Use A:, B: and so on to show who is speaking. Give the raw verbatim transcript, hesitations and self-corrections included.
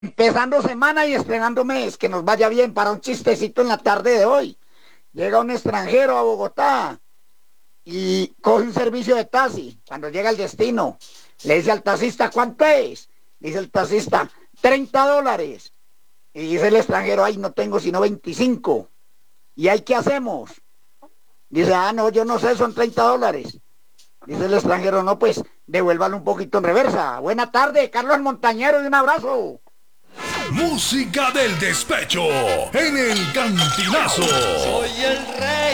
A: Empezando semana y estrenando mes, que nos vaya bien para un chistecito en la tarde de hoy. Llega un extranjero a Bogotá y coge un servicio de taxi. Cuando llega al destino, le dice al taxista, ¿cuánto es? Dice el taxista, treinta dólares. Y dice el extranjero, ay, no tengo sino veinticinco. ¿Y ahí qué hacemos? Dice, ah, no, yo no sé, son treinta dólares. Dice el extranjero, no, pues devuélvalo un poquito en reversa. Buena tarde, Carlos Montañero, y un abrazo.
B: Música del despecho en el Cantinazo.
C: Soy el rey.